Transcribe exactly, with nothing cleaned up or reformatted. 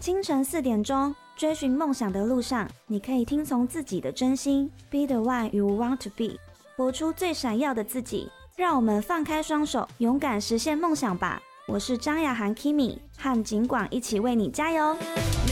清晨四点钟，追寻梦想的路上，你可以听从自己的真心 ，Be the one you want to be， 活出最闪耀的自己。让我们放开双手，勇敢实现梦想吧！我是张雅涵 Kimi， 和景广一起为你加油。